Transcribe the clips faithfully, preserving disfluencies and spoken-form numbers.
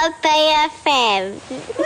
Bay F M.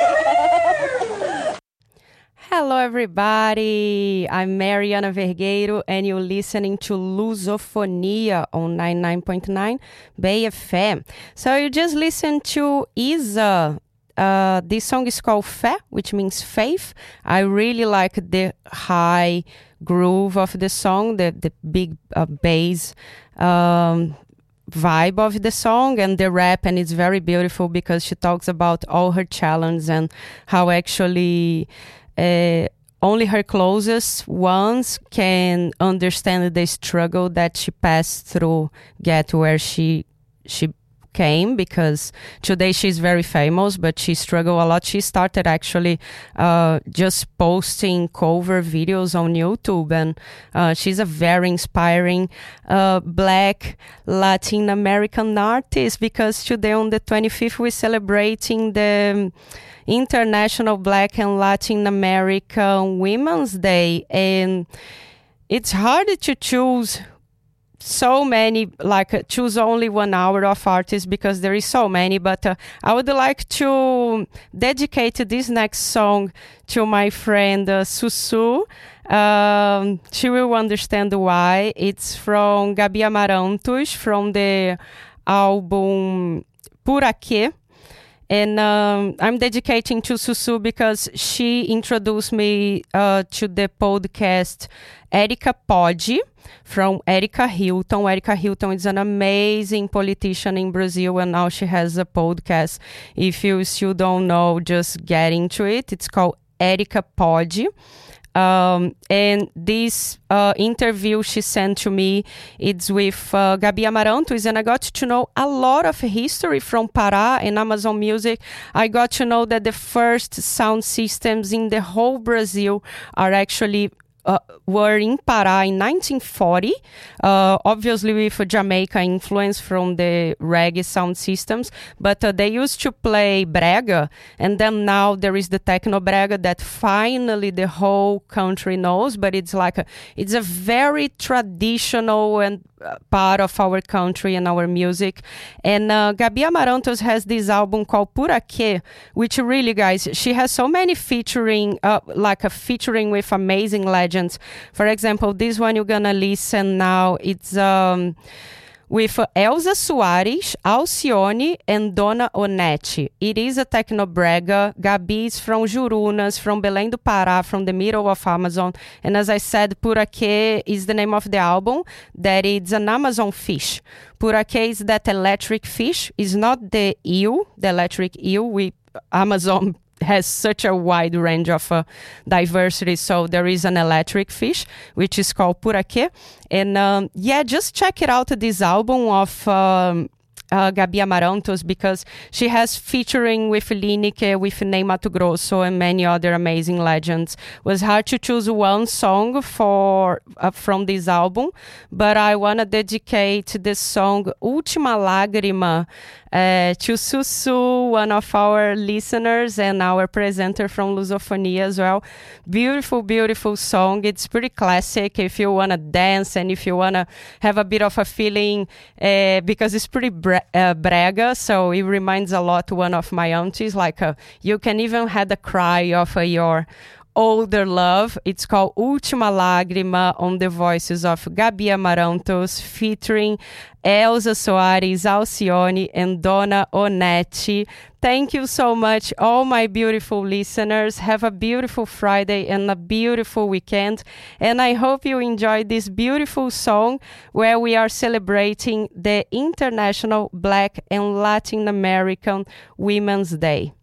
Hello, everybody. I'm Mariana Vergueiro, and you're listening to Lusofonia on ninety-nine point nine Bay F M. So you just listened to Isa. Uh, this song is called Fé, which means faith. I really like the high groove of the song, the, the big uh, bass um, vibe of the song, and the rap, and it's very beautiful because she talks about all her challenges and how actually uh, only her closest ones can understand the struggle that she passed through, get to where she she came, because today she's very famous, but she struggled a lot. She started actually uh, just posting cover videos on YouTube, and uh, she's a very inspiring uh, Black Latin American artist, because today on the twenty-fifth we're celebrating the International Black and Latin American Women's Day, and it's hard to choose so many, like uh, choose only one hour of artists, because there is so many, but uh, I would like to dedicate this next song to my friend uh, Susu. Um, she will understand why. It's from Gabi Amarantos, from the album Por Aqui. And um, I'm dedicating to Susu because she introduced me uh, to the podcast Erica Pode, from Erica Hilton. Erica Hilton is an amazing politician in Brazil, and now she has a podcast. If you still don't know, just get into it. It's called Erica Pode. Um, and this uh, interview she sent to me, it's with uh, Gabi Amarantos, and I got to know a lot of history from Pará and Amazon Music. I got to know that the first sound systems in the whole Brazil are actually Uh, were in Pará in nineteen forty, uh, obviously with a Jamaica influence from the reggae sound systems, but uh, they used to play brega, and then now there is the techno brega that finally the whole country knows, but it's like a, it's a very traditional and uh, part of our country and our music. And uh, Gabi Amarantos has this album called Por Aqui, which really, guys, she has so many featuring, uh, like a featuring with amazing legends. For example, this one you're gonna listen now, it's um, with uh, Elza Soares, Alcione, and Dona Onete. It is a techno brega. Gabi is from Jurunas, from Belém do Pará, from the middle of Amazon. And as I said, Por Aqui is the name of the album, that it's an Amazon fish. Por Aqui is that electric fish. It's not the eel, the electric eel. We Amazon has such a wide range of uh, diversity, so there is an electric fish which is called Por Aqui. And um, yeah, just check it out, this album of um, uh, Gabi Amarantos, because she has featuring with Lineker, with Ney Matogrosso, and many other amazing legends. It was hard to choose one song for uh, from this album, but I want to dedicate the song Última Lágrima Uh, to Susu, one of our listeners and our presenter from Lusofonia as well. Beautiful, beautiful song. It's pretty classic if you want to dance and if you want to have a bit of a feeling, uh, because it's pretty bre- uh, brega, so it reminds a lot one of my aunties. Like uh, you can even have the cry of uh, your older love. It's called Última Lágrima, on the voices of Gabi Amarantos, featuring Elza Soares, Alcione, and Dona Onete. Thank you so much, all my beautiful listeners. Have a beautiful Friday and a beautiful weekend. And I hope you enjoyed this beautiful song where we are celebrating the International Black and Latin American Women's Day.